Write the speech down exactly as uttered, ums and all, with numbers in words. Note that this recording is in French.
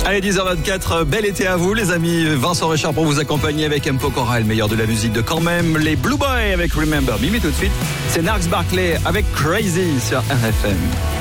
Allez, dix heures vingt-quatre, bel été à vous les amis. Vincent Richard pour vous accompagner avec M. Pokora, le meilleur de la musique de quand même. Les Blue Boys avec Remember Me, mais tout de suite, c'est Narx Barkley avec Crazy sur R F M.